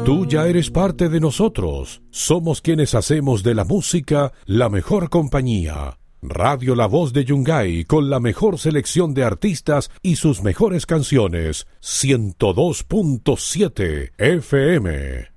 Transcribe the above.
Tú ya eres parte de nosotros. Somos quienes hacemos de la música la mejor compañía. Radio La Voz de Yungay, con la mejor selección de artistas y sus mejores canciones. 102.7 FM.